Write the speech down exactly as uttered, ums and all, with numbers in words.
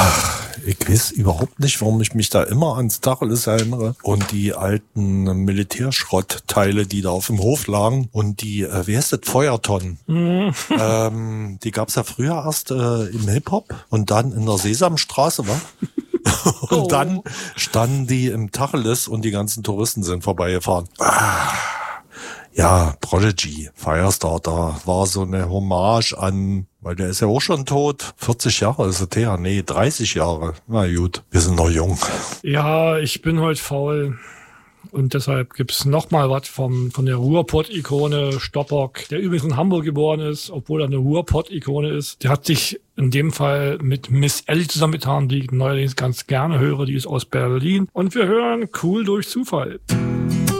Ich weiß überhaupt nicht, warum ich mich da immer ans Tacheles erinnere und die alten Militärschrottteile, die da auf dem Hof lagen und die, äh, wie heißt das, Feuertonnen. Mhm. Ähm, die gab's ja früher erst äh, im Hip-Hop und dann in der Sesamstraße, wa? Und oh. Dann standen die im Tacheles und die ganzen Touristen sind vorbeigefahren. Ah. Ja, Prodigy, Firestarter, war so eine Hommage an, weil der ist ja auch schon tot, vierzig Jahre ist er her, nee, dreißig Jahre. Na gut, wir sind noch jung. Ja, ich bin heute faul. Und deshalb gibt's noch mal was vom von der Ruhrpott-Ikone Stoppock, der übrigens in Hamburg geboren ist, obwohl er eine Ruhrpott-Ikone ist. Der hat sich in dem Fall mit Miss Ellie zusammengetan, die ich neuerdings ganz gerne höre. Die ist aus Berlin. Und wir hören Cool durch Zufall.